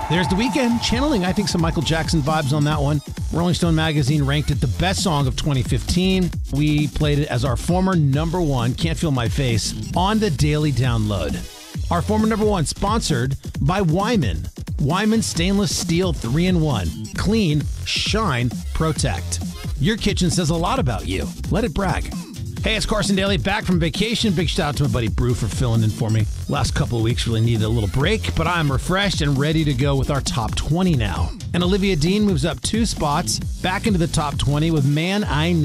There's The Weeknd, channeling, I think, some Michael Jackson vibes on that one. Rolling Stone magazine ranked it the best song of 2015. We played it as our former number one, Can't Feel My Face, on the Daily Download. Our former number one, sponsored by Wyman. Wyman Stainless Steel 3-in-1. Clean, shine, protect. Your kitchen says a lot about you. Let it brag. Hey, it's Carson Daly, back from vacation. Big shout out to my buddy Brew for filling in for me. Last couple of weeks really needed a little break, but I'm refreshed and ready to go with our top 20 now. And Olivia Dean moves up 2 spots back into the top 20 with Man I Need.